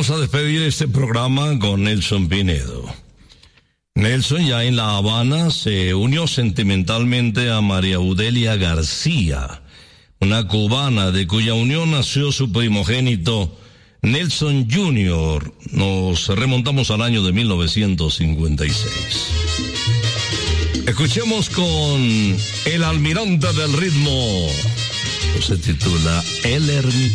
vamos a despedir este programa con Nelson Pinedo. Nelson, ya en La Habana, se unió sentimentalmente a María Udelia García, una cubana de cuya unión nació su primogénito Nelson Jr. Nos remontamos al año de 1956. Escuchemos con El Almirante del Ritmo. Se titula El Ermitaño.